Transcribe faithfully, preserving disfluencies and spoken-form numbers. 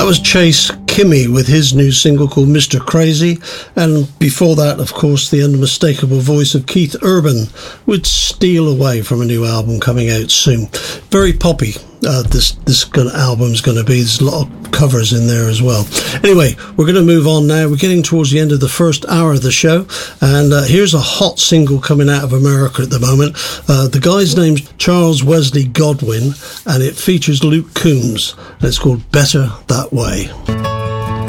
was Chase Kimmy with his new single called Mister Crazy, and before that, of course, the unmistakable voice of Keith Urban with Steal Away from a new album coming out soon. Very poppy. Uh, this this gonna, album's going to be. There's a lot of covers in there as well. Anyway, we're going to move on now. We're getting towards the end of the first hour of the show, and uh, here's a hot single coming out of America at the moment. Uh, the guy's name's Charles Wesley Godwin, and it features Luke Combs, and it's called Better That Way.